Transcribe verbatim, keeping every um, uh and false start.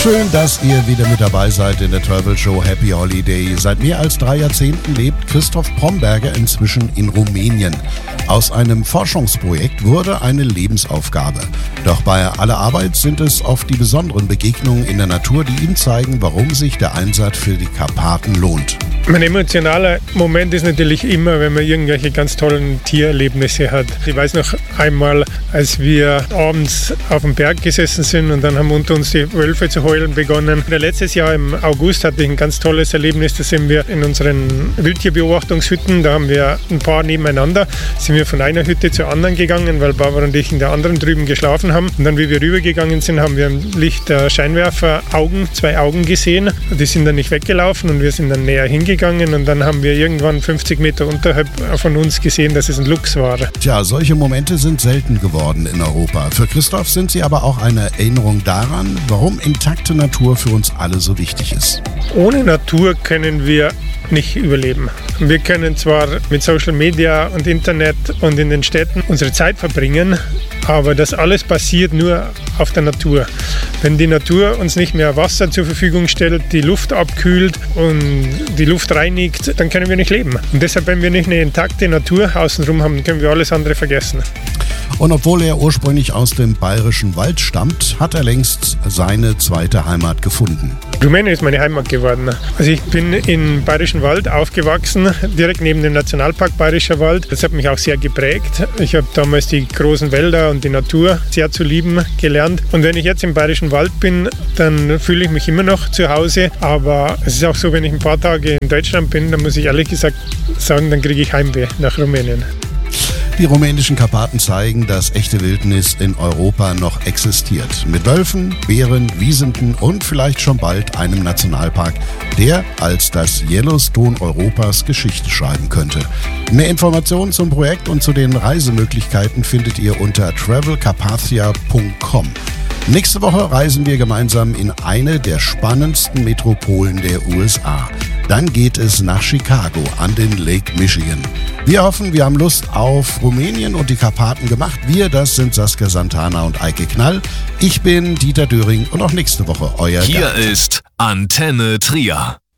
Schön, dass ihr wieder mit dabei seid in der Travel Show Happy Holiday. Seit mehr als drei Jahrzehnten lebt Christoph Bromberger inzwischen in Rumänien. Aus einem Forschungsprojekt wurde eine Lebensaufgabe. Doch bei aller Arbeit sind es oft die besonderen Begegnungen in der Natur, die ihm zeigen, warum sich der Einsatz für die Karpaten lohnt. Mein emotionaler Moment ist natürlich immer, wenn man irgendwelche ganz tollen Tiererlebnisse hat. Ich weiß noch einmal, als wir abends auf dem Berg gesessen sind und dann haben unter uns die Wölfe zu heulen begonnen. Letztes Jahr im August hatte ich ein ganz tolles Erlebnis. Da sind wir in unseren Wildtierbeobachtungshütten, da haben wir ein paar nebeneinander, sind wir von einer Hütte zur anderen gegangen, weil Barbara und ich in der anderen drüben geschlafen haben. Und dann, wie wir rübergegangen sind, haben wir im Licht der Scheinwerfer Augen, zwei Augen gesehen. Die sind dann nicht weggelaufen und wir sind dann näher hingegangen. Und dann haben wir irgendwann fünfzig Meter unterhalb von uns gesehen, dass es ein Luchs war. Tja, solche Momente sind selten geworden in Europa. Für Christoph sind sie aber auch eine Erinnerung daran, warum intakte Natur für uns alle so wichtig ist. Ohne Natur können wir nicht überleben. Wir können zwar mit Social Media und Internet und in den Städten unsere Zeit verbringen, aber das alles basiert nur auf der Natur. Wenn die Natur uns nicht mehr Wasser zur Verfügung stellt, die Luft abkühlt und die Luft reinigt, dann können wir nicht leben. Und deshalb, wenn wir nicht eine intakte Natur außenrum haben, können wir alles andere vergessen. Und obwohl er ursprünglich aus dem Bayerischen Wald stammt, hat er längst seine zweite Heimat gefunden. Rumänien ist meine Heimat geworden. Also ich bin im Bayerischen Wald aufgewachsen, direkt neben dem Nationalpark Bayerischer Wald. Das hat mich auch sehr geprägt. Ich habe damals die großen Wälder und die Natur sehr zu lieben gelernt. Und wenn ich jetzt im Bayerischen Wald bin, dann fühle ich mich immer noch zu Hause. Aber es ist auch so, wenn ich ein paar Tage in Deutschland bin, dann muss ich ehrlich gesagt sagen, dann kriege ich Heimweh nach Rumänien. Die rumänischen Karpaten zeigen, dass echte Wildnis in Europa noch existiert. Mit Wölfen, Bären, Wiesenten und vielleicht schon bald einem Nationalpark, der als das Yellowstone Europas Geschichte schreiben könnte. Mehr Informationen zum Projekt und zu den Reisemöglichkeiten findet ihr unter travel carpathia punkt com. Nächste Woche reisen wir gemeinsam in eine der spannendsten Metropolen der U S A. Dann geht es nach Chicago an den Lake Michigan. Wir hoffen, wir haben Lust auf Rumänien und die Karpaten gemacht. Wir, das sind Saskia Santana und Eike Knall. Ich bin Dieter Döring und auch nächste Woche euer Hier Gast. ist Antenne Trier.